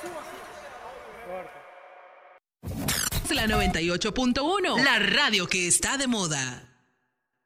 La 98.1, la radio que está de moda.